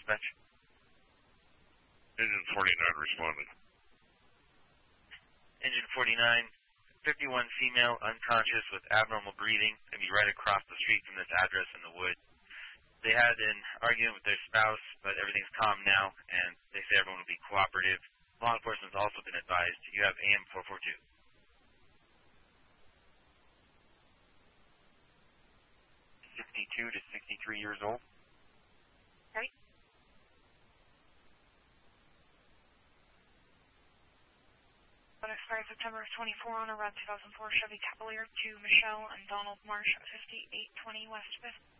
dispatch. Engine 49 responded. Engine 49, 51 female, unconscious with abnormal breathing, and be right across the street from this address in the woods. They had an argument with their spouse, but everything's calm now, and they say everyone will be cooperative. Law enforcement's also been advised. You have AM 442. 62 to 63 years old. Right. On expired September 24 on a red 2004 Chevy Cavalier to Michelle and Donald Marsh at 5820 West 5th.